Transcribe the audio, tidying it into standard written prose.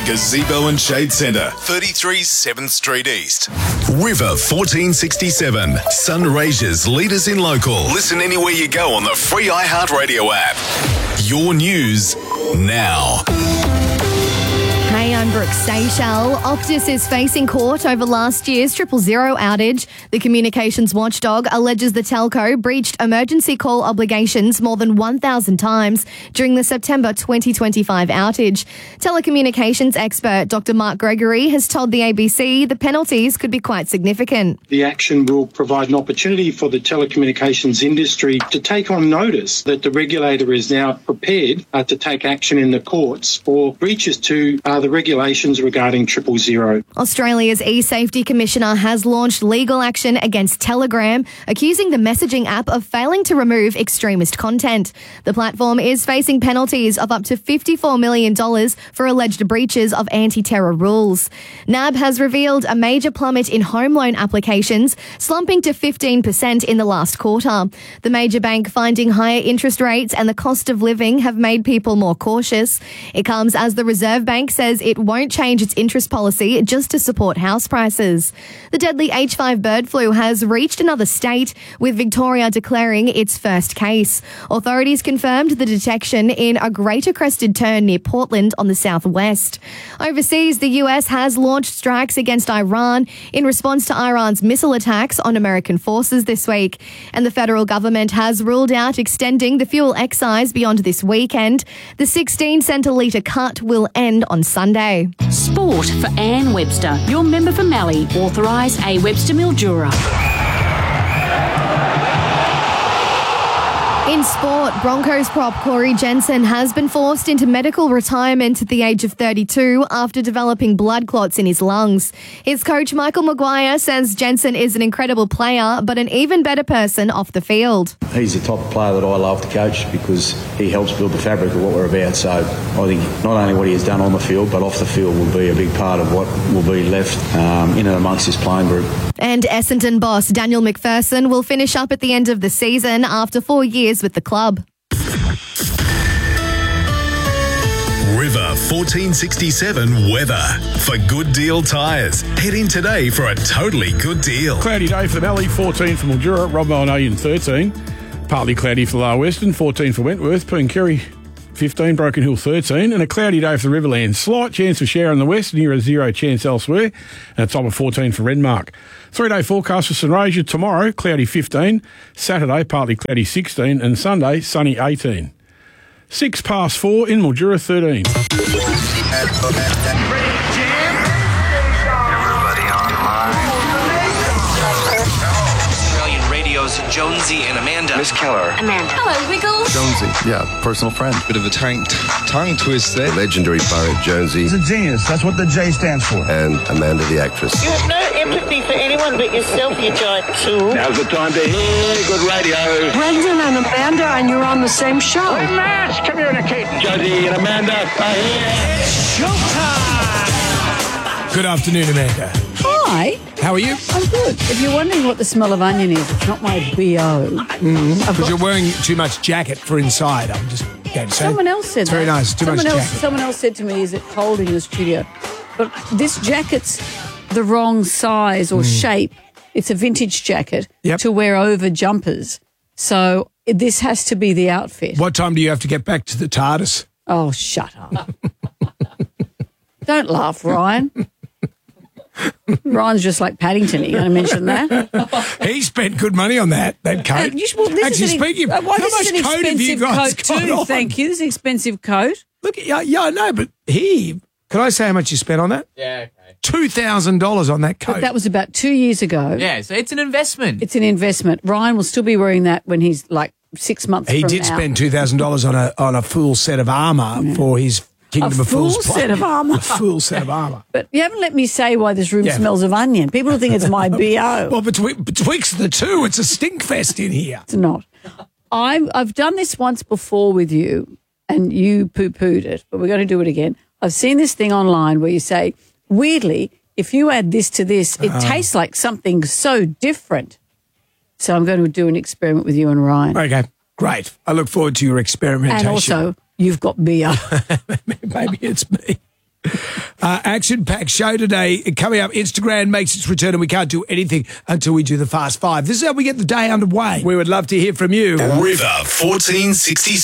The Gazebo and Shade Centre, 33 7th Street East. River 1467, Sunraysia's leaders in local. Listen anywhere you go on the free iHeartRadio app. Your news now. Hey, I'm Brooke Seychelles. Optus is facing court over last year's 000 outage. The communications watchdog alleges the telco breached emergency call obligations more than 1,000 times during the September 2025 outage. Telecommunications expert Dr. Mark Gregory has told the ABC the penalties could be quite significant. The action will provide an opportunity for the telecommunications industry to take on notice that the regulator is now prepared to take action in the courts for breaches to the regulations regarding 000. Australia's eSafety Commissioner has launched legal action against Telegram, accusing the messaging app of failing to remove extremist content. The platform is facing penalties of up to $54 million for alleged breaches of anti-terror rules. NAB has revealed a major plummet in home loan applications, slumping to 15% in the last quarter. The major bank finding higher interest rates and the cost of living have made people more cautious. It comes as the Reserve Bank says it won't change its interest policy just to support house prices. The deadly H5 bird flu has reached another state, with Victoria declaring its first case. Authorities confirmed the detection in a greater crested tern near Portland on the southwest. Overseas, the US has launched strikes against Iran in response to Iran's missile attacks on American forces this week. And the federal government has ruled out extending the fuel excise beyond this weekend. The 16-cent a litre cut will end on Sunday. Sport for Anne Webster, your member for Mallee, authorise A. Webster Mildura. In sport, Broncos prop Corey Jensen has been forced into medical retirement at the age of 32 after developing blood clots in his lungs. His coach Michael Maguire says Jensen is an incredible player, but an even better person off the field. He's the type of player that I love to coach because he helps build the fabric of what we're about. So I think not only what he has done on the field, but off the field will be a big part of what will be left in and amongst his playing group. And Essendon boss Daniel McPherson will finish up at the end of the season after 4 years with the club. River 1467 weather. For Good Deal Tyres, head in today for a totally good deal. Cloudy day for Mallee, 14 for Mildura, Robbo and Oyen 13. Partly cloudy for Lower Western, 14 for Wentworth, Poonkerry 15, Broken Hill 13, and a cloudy day for the Riverland. Slight chance of shower in the west, near a 0 chance elsewhere, and a top of 14 for Renmark. 3-day forecast for Sunraysia tomorrow, cloudy 15, Saturday partly cloudy 16, and Sunday sunny 18. 4:06 in Mildura 13. Jonesy and Amanda. Miss Keller. Amanda. Hello, Wiggles. Jonesy. Yeah, personal friend. Bit of a tongue twist there. The legendary poet Jonesy. He's a genius. That's what the J stands for. And Amanda the actress. You have no empathy for anyone but yourself, you giant tool. Now's the time to hear good radio. Brendan and Amanda, and you're on the same show. We're mass communicating. Jonesy and Amanda are here. It's showtime. Good afternoon, Amanda. Hi. How are you? I'm good. If you're wondering what the smell of onion is, it's not my B.O. Because you're wearing too much jacket for inside, I'm just going to say. Someone else said it's very that. nice, too much jacket. Someone else said to me, is it cold in your studio? But this jacket's the wrong size or shape. It's a vintage jacket to wear over jumpers. So this has to be the outfit. What time do you have to get back to the TARDIS? Oh, shut up. Don't laugh, Ryan. Ryan's just like Paddington. Are you going to mention that? He spent good money on that coat. Actually, speaking of, how much coat have you guys got on? Thank you. This is an expensive coat. Look, yeah, I know, but can I say how much you spent on that? Yeah, okay. $2,000 on that coat. But that was about 2 years ago. Yeah, so it's an investment. It's an investment. Ryan will still be wearing that when he's like 6 months He from did now. spend $2,000 on a full set of armour for his Kingdom of Fools play. Set of armour. A full set of armour. But you haven't let me say why this room smells of onion. People think it's my B.O. Well, betwixt the two, it's a stink fest in here. It's not. I've done this once before with you, and you poo-pooed it, but we're going to do it again. I've seen this thing online where you say, weirdly, if you add this to this, it tastes like something so different. So I'm going to do an experiment with you and Ryan. Okay, great. I look forward to your experimentation. And also, you've got beer. Maybe it's me. Action-packed show today. Coming up, Instagram makes its return and we can't do anything until we do the Fast Five. This is how we get the day underway. We would love to hear from you. River 1466.